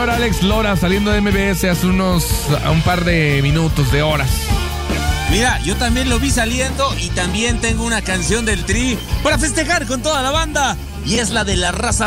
señor Alex Lora saliendo de MBS hace un par de minutos, de horas. Mira, yo también lo vi saliendo y también tengo una canción del Tri para festejar con toda la banda. Y es la de La Raza